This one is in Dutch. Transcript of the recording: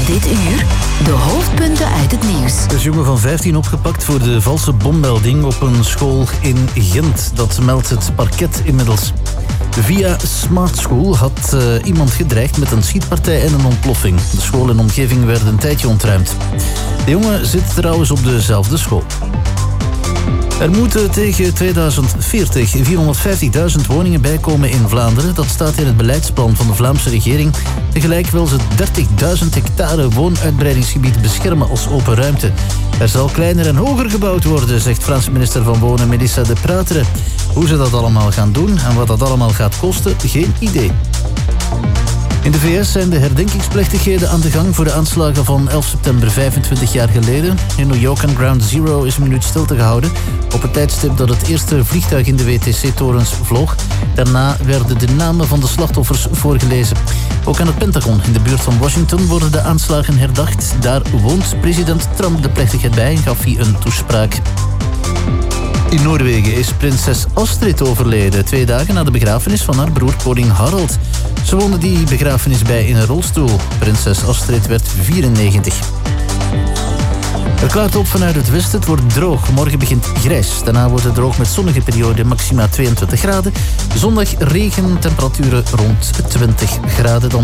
Dit uur de hoofdpunten uit het nieuws. Er is een jongen van 15 opgepakt voor de valse bommelding op een school in Gent. Dat meldt het parket inmiddels. Via Smart School had iemand gedreigd met een schietpartij en een ontploffing. De school en omgeving werden een tijdje ontruimd. De jongen zit trouwens op dezelfde school. Er moeten tegen 2040 450.000 woningen bijkomen in Vlaanderen. Dat staat in het beleidsplan van de Vlaamse regering. Tegelijk wil ze 30.000 hectare woonuitbreidingsgebied beschermen als open ruimte. Er zal kleiner en hoger gebouwd worden, zegt Franse minister van Wonen Melissa De Pruitere. Hoe ze dat allemaal gaan doen en wat dat allemaal gaat kosten, geen idee. In de VS zijn de herdenkingsplechtigheden aan de gang voor de aanslagen van 11 september 25 jaar geleden. In New York aan Ground Zero is een minuut stilte gehouden op het tijdstip dat het eerste vliegtuig in de WTC-torens vloog. Daarna werden de namen van de slachtoffers voorgelezen. Ook aan het Pentagon in de buurt van Washington worden de aanslagen herdacht. Daar woont president Trump de plechtigheid bij en gaf hij een toespraak. In Noorwegen is prinses Astrid overleden, 2 dagen na de begrafenis van haar broer koning Harald. Ze woonde die begrafenis bij in een rolstoel. Prinses Astrid werd 94. Het klaart op vanuit het westen, het wordt droog. Morgen begint grijs. Daarna wordt het droog met zonnige periode, maxima 22 graden. Zondag regen, temperaturen rond 20 graden. Dan